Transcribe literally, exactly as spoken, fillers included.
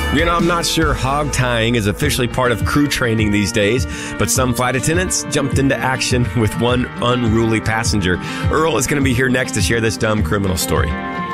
You know, I'm not sure hog tying is officially part of crew training these days, but some flight attendants jumped into action with one unruly passenger. Earl is going to be here next to share this dumb criminal story.